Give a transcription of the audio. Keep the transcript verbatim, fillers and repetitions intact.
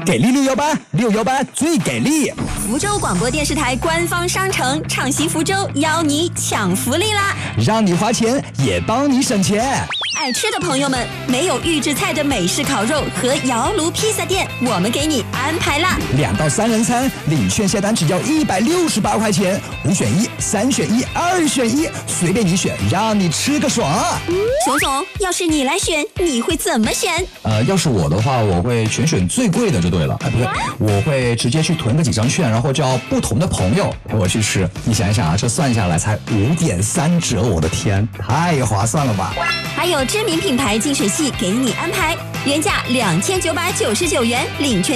给力六幺八，六幺八最给力！ 福州广播电视台官方商城畅行福州邀你抢福利啦！ 让你花钱也帮你省钱。 爱吃的朋友们，没有预制菜的美式烤肉和窑炉披萨店，我们给你安排啦！ 两到三人餐，领券下单只要一百六十八块钱，五选一，三选一，二选一，随便你选，让你吃个爽。 熊总，要是你来选，你会怎么选？ 呃，要是我的话，我会全选最贵的就对了。哎，不对，我会直接去囤个几张券，然后叫不同的朋友陪我去吃。你想一想啊，这算下来才五点三折，我的天，太划算了吧！ 还有知名品牌净水器给你安排，原价两千九百九十九元，领券